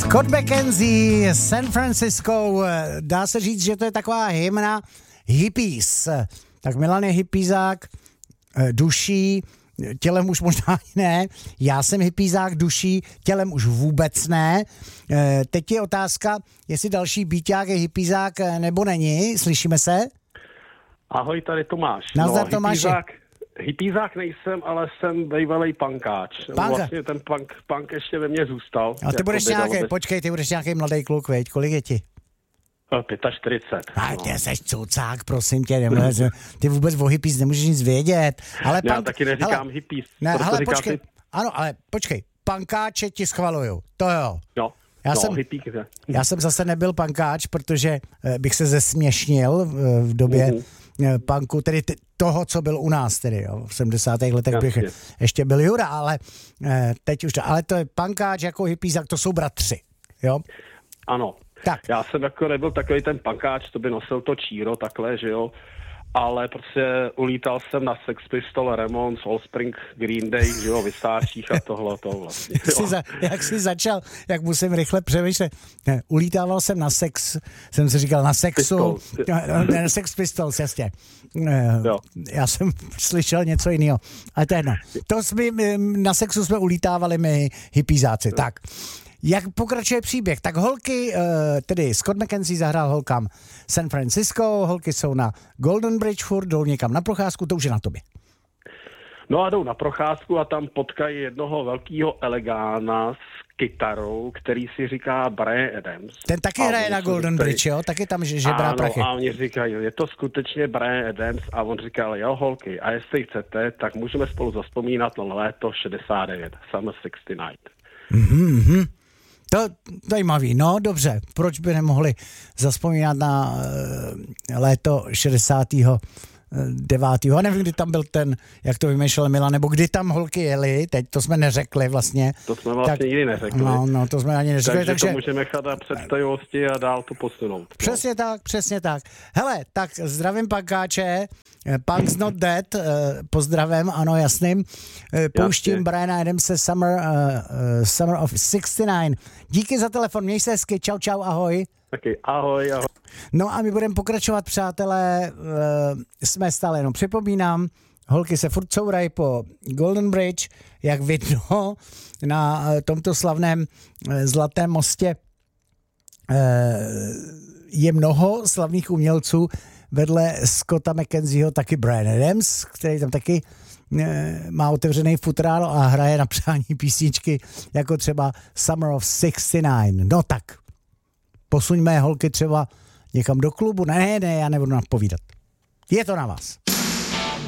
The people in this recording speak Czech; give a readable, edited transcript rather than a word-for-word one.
Scott McKenzie, San Francisco, dá se říct, že to je taková hymna hippies. Tak Milan je hippízák duší, tělem už možná ne, já jsem hippízák duší, tělem už vůbec ne. Teď je otázka, jestli další býťák je hippízák nebo není, slyšíme se? Ahoj, tady Tomáš. Nazdar, Tomáši. Hippízák nejsem, ale jsem bývalej punkáč. Vlastně ten punk ještě ve mně zůstal. A ty budeš nějaký, počkej, ty budeš nějaký mladý kluk, veď, kolik je ti? 45. A ty seš cucák, prosím tě, ty vůbec o hippies nemůžeš nic vědět. Ale já taky neříkám hippies. Ne, hele, počkej, ano, ale počkej, punkáče ti schvaluju, to jo. Jo. Já jsem zase nebyl punkáč, protože bych se zesměšnil v době punku, tedy toho, co byl u nás, tedy jo. V 70. letech bych ještě byl Jura, ale teď už to, ale to je punkáč jako hippízák, to jsou bratři, jo. Ano. Tak. Já jsem jako nebyl takový ten punkáč, to by nosil to číro takhle, že jo, ale prostě ulítal jsem na Sex Pistols, Ramones, Offspring, Green Day, že jo, Vysáčích a tohle vlastně. Jak jsi začal, jak musím rychle přemýšlet, ulítával jsem na sex, jsem si říkal na sexu, na Sex Pistols, jasně. Já jsem slyšel něco jiného, ale to je jedno. Na sexu jsme ulítávali my hippízáci, tak. Jak pokračuje příběh? Tak holky, tedy Scott McKenzie zahrál holkám San Francisco, holky jsou na Golden Bridge furt, jdou někam na procházku, to už je na tobě. No a jdou na procházku a tam potkají jednoho velkého elegána s kytarou, který si říká Bryan Adams. Ten taky hraje na Golden Bridge, jo? Taky tam žebrá prachy. A oni říkají, je to skutečně Bryan Adams a on říkal, jo holky, a jestli chcete, tak můžeme spolu zavzpomínat na léto 69, Summer 69. To zajímavý, no dobře, proč by nemohli zavzpomínat na léto 69. A nevím, kdy tam byl ten, jak to vymýšlel Milan, nebo kdy tam holky jeli, teď to jsme neřekli vlastně. To jsme vlastně nikdy neřekli. No, to jsme ani neřekli. Takže to můžeme nechat na představivosti a dál to posunout. Přesně tak. Hele, tak zdravím punkáče, Punk's Not Dead, pozdravím, ano, jasným. Pouštím Bryana Adamse Summer of 69. Díky za telefon, měj se hezky, čau, ahoj. Taky, ahoj. No a my budeme pokračovat, přátelé, jsme stále jenom připomínám, holky se furt courají po Golden Bridge, jak vidno na tomto slavném Zlatém mostě je mnoho slavných umělců, vedle Scotta McKenzieho taky Bryan Adams, který tam taky má otevřený futrál a hraje na přání písničky, jako třeba Summer of 69. No tak, posuňme holky třeba někam do klubu. Ne, já nebudu napovídat. Je to na vás.